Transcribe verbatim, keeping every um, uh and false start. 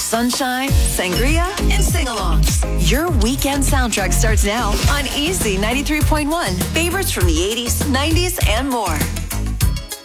sunshine, sangria, and sing-alongs. Your weekend soundtrack starts now on Easy ninety-three point one. Favorites from the eighties, nineties, and more.